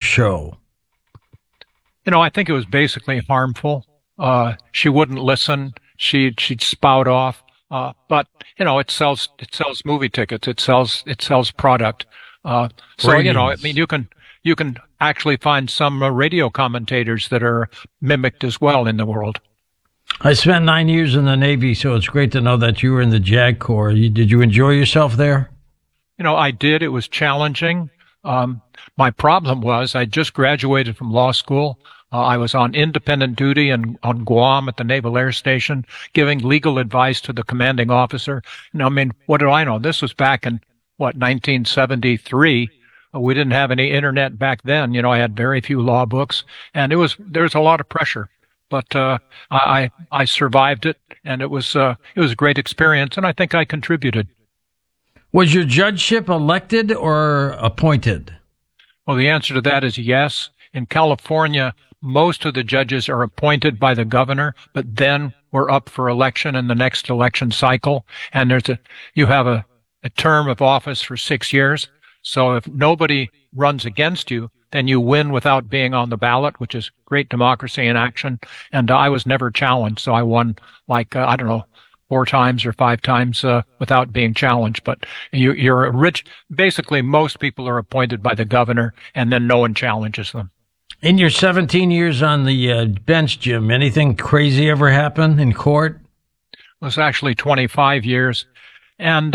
show? I think it was basically harmful. She wouldn't listen. She'd spout off. But it sells movie tickets. It sells product. So I mean, you can actually find some radio commentators that are mimicked as well in the world. I spent 9 years in the Navy, so it's great to know that you were in the JAG Corps. Did you enjoy yourself there? I did. It was challenging. My problem was I just graduated from law school. I was on independent duty on Guam at the Naval Air Station, giving legal advice to the commanding officer. I mean, what do I know? This was back in, 1973. We didn't have any internet back then. I had very few law books, and there was a lot of pressure. But I survived it, and it was a great experience, and I think I contributed. Was your judgeship elected or appointed? Well, the answer to that is yes. In California, most of the judges are appointed by the governor, but then we're up for election in the next election cycle. And you have a term of office for 6 years. So if nobody runs against you, then you win without being on the ballot, which is great democracy in action. And I was never challenged. So I won 4 times or 5 times without being challenged. But you're rich. Basically, most people are appointed by the governor, and then no one challenges them. In your 17 years on the bench, Jim, anything crazy ever happen in court? It was actually 25 years. And,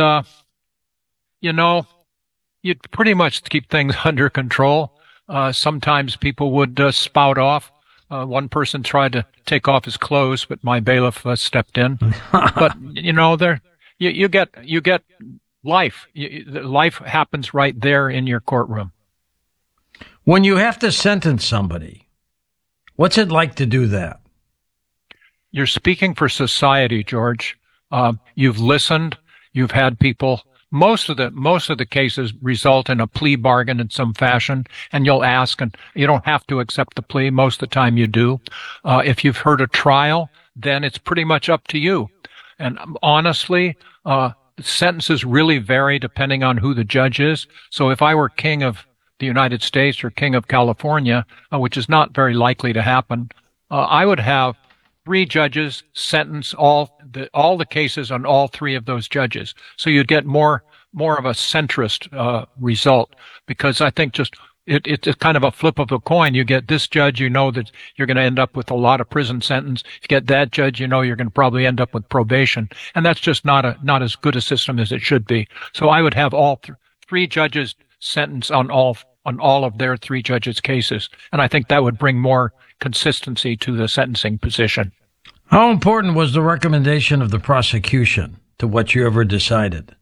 you'd pretty much keep things under control. Sometimes people would spout off. One person tried to take off his clothes, but my bailiff stepped in. But you get life. Life happens right there in your courtroom. When you have to sentence somebody, what's it like to do that? You're speaking for society, George. You've listened. You've had people. Most of the cases result in a plea bargain in some fashion, and you'll ask, and you don't have to accept the plea. Most of the time you do. If you've heard a trial, then it's pretty much up to you. And honestly, sentences really vary depending on who the judge is. So if I were king of the United States or king of California, which is not very likely to happen, I would have 3 judges sentence all the cases on all 3 of those judges. So you'd get more of a centrist result, because I think just it's kind of a flip of a coin. You get this judge, that you're going to end up with a lot of prison sentence. You get that judge, you're going to probably end up with probation, and that's just not as good a system as it should be. So I would have all 3 judges sentence on all of their 3 judges' cases, and I think that would bring more consistency to the sentencing position. How important was the recommendation of the prosecution to what you ever decided?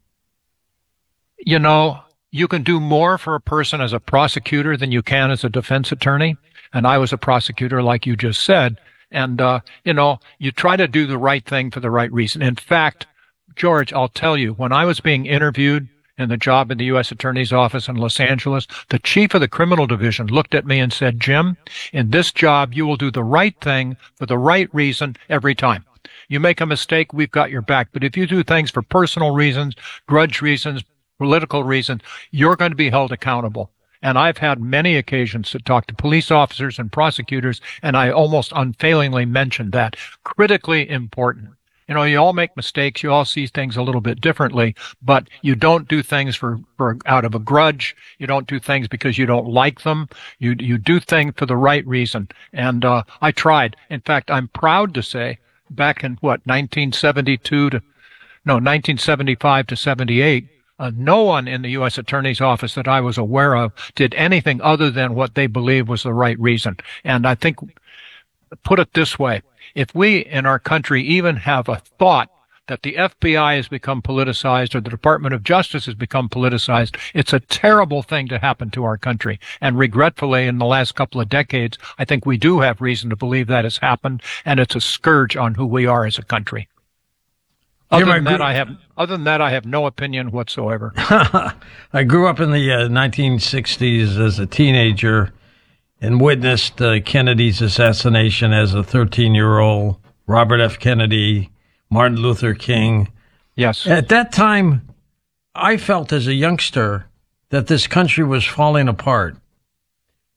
You can do more for a person as a prosecutor than you can as a defense attorney, and I was a prosecutor, like you just said, and you try to do the right thing for the right reason. In fact, George, I'll tell you, when I was being interviewed in the job in the U.S. Attorney's Office in Los Angeles, the chief of the criminal division looked at me and said, "Jim, in this job, you will do the right thing for the right reason every time. You make a mistake, we've got your back. But if you do things for personal reasons, grudge reasons, political reasons, you're going to be held accountable." And I've had many occasions to talk to police officers and prosecutors, and I almost unfailingly mentioned that. Critically important. You all make mistakes. You all see things a little bit differently, but you don't do things for out of a grudge. You don't do things because you don't like them. You do things for the right reason. And I tried. In fact, I'm proud to say, back in 1975 to 78, no one in the U.S. Attorney's Office that I was aware of did anything other than what they believed was the right reason. And I think, put it this way, if we in our country even have a thought that the FBI has become politicized or the Department of Justice has become politicized, it's a terrible thing to happen to our country. And regretfully, in the last couple of decades, I think we do have reason to believe that has happened, and it's a scourge on who we are as a country. Other than that, I have no opinion whatsoever. I grew up in the 1960s as a teenager and witnessed Kennedy's assassination as a 13-year-old, Robert F. Kennedy, Martin Luther King. Yes. At that time, I felt as a youngster that this country was falling apart.